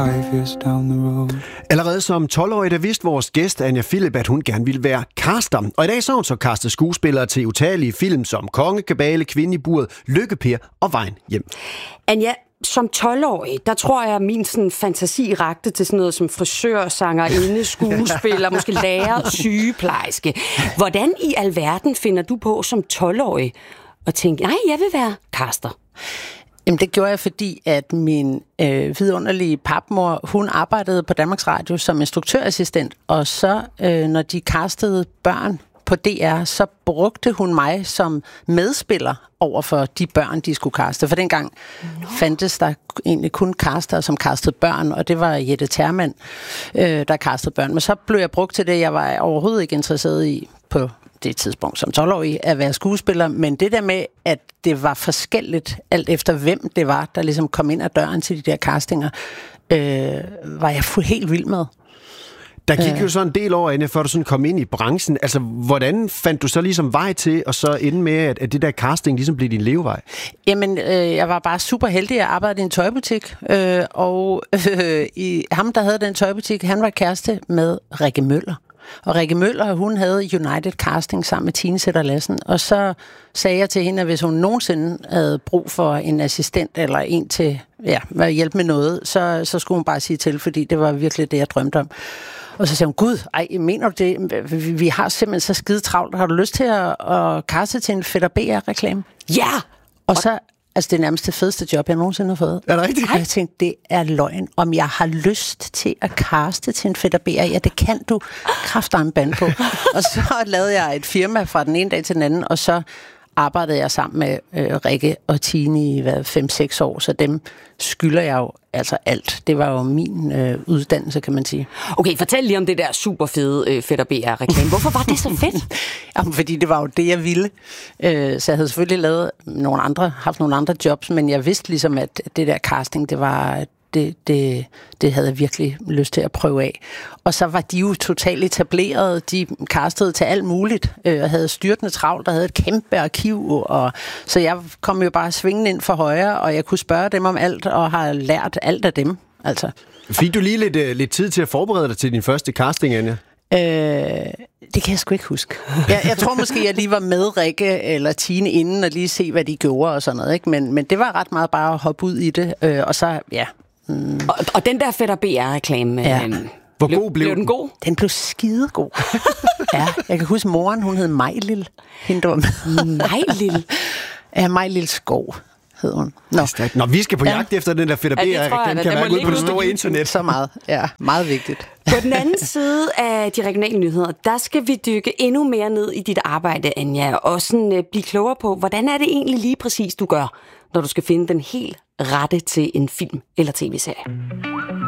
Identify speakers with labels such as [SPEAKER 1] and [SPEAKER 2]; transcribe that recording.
[SPEAKER 1] Allerede som 12-årig, der vidste vores gæst Anja Philip, at hun gerne ville være caster. Og i dag så hun så castet skuespillere til utallige film som Kongekabale, Kvinde i buret, Lykke-Per og Vejen hjem.
[SPEAKER 2] Anja, som 12-årig, der tror jeg, at min sådan, fantasi rakte til sådan noget som frisør, sangerinde, skuespiller, måske lærer, sygeplejerske. Hvordan i alverden finder du på som 12-årig at tænke, nej, jeg vil være caster?
[SPEAKER 3] Jamen, det gjorde jeg, fordi at min vidunderlige papmor, hun arbejdede på Danmarks Radio som instruktørassistent, og så, når de castede børn på DR, så brugte hun mig som medspiller over for de børn, de skulle caste. For dengang fandtes der egentlig kun caster, som castede børn, og det var Jette Termann, der castede børn. Men så blev jeg brugt til det, jeg var overhovedet ikke interesseret i på det tidspunkt som 12-årig at være skuespiller, men det der med, at det var forskelligt, alt efter hvem det var, der ligesom kom ind ad døren til de der castinger, var jeg helt vild med.
[SPEAKER 1] Der gik jo så en del år, Anja, før du sådan kom ind i branchen. Altså, hvordan fandt du så ligesom vej til, og så ende med, at det der casting ligesom blev din levevej?
[SPEAKER 3] Jamen, jeg var bare super heldig. Jeg arbejdede i en tøjbutik, og ham, der havde den tøjbutik, han var kæreste med Rikke Møller. Og Rikke Møller, hun havde United Casting sammen med Tine Sætter Lassen, og så sagde jeg til hende, at hvis hun nogensinde havde brug for en assistent eller en til at hjælpe med noget, så skulle hun bare sige til, fordi det var virkelig det, jeg drømte om. Og så sagde hun, gud, mener du det? Vi har simpelthen så skide travlt. Har du lyst til at kaste til en Fætter BR-reklame?
[SPEAKER 2] Ja!
[SPEAKER 3] Og så, altså det er nærmest det fedeste job, jeg nogensinde har fået.
[SPEAKER 1] Er det rigtigt?
[SPEAKER 3] Og jeg tænkte, det er løgn. Om jeg har lyst til at kaste til en Fætter BR, ja, det kan du kraftedeme bande på. Og så lavede jeg et firma fra den ene dag til den anden, og så arbejdede jeg sammen med Rikke og Tine i 5-6 år, så dem skylder jeg jo altså alt. Det var jo min uddannelse, kan man sige.
[SPEAKER 2] Okay, fortæl lige om det der super fede Fætter BR-reklame. Hvorfor var det så fedt?
[SPEAKER 3] Jamen, fordi det var jo det, jeg ville. Så jeg havde selvfølgelig haft nogle andre jobs, men jeg vidste ligesom, at det der casting, det var... Det havde jeg virkelig lyst til at prøve af. Og så var de jo totalt etableret. De castede til alt muligt. Jeg havde styrtende travlt, der havde et kæmpe arkiv. Så jeg kom jo bare svingende ind for højre, og jeg kunne spørge dem om alt, og har lært alt af dem. Altså.
[SPEAKER 1] Fik du lige lidt tid til at forberede dig til din første casting, Anja?
[SPEAKER 3] Det kan jeg sgu ikke huske. Jeg tror måske, jeg lige var med Rikke eller Tine inden, og lige se, hvad de gjorde og sådan noget. Ikke? Men det var ret meget bare at hoppe ud i det. Og så, ja...
[SPEAKER 2] Og den der Fætter BR-reklame,
[SPEAKER 1] hvor god blev
[SPEAKER 2] den god?
[SPEAKER 3] Den blev skidegod. Ja, jeg kan huske, moren, hun hed Majlil.
[SPEAKER 2] Majlil?
[SPEAKER 3] Ja, Majlil Skov hed hun.
[SPEAKER 1] Nå, vi skal på jagt efter den der Fætter BR-reklame. Kan være ude på det store internet.
[SPEAKER 3] Så meget, ja. Meget vigtigt.
[SPEAKER 2] På den anden side af de regionale nyheder, der skal vi dykke endnu mere ned i dit arbejde, Anja, og sådan blive klogere på, hvordan er det egentlig lige præcis, du gør, når du skal finde den helt rette til en film eller tv-serie.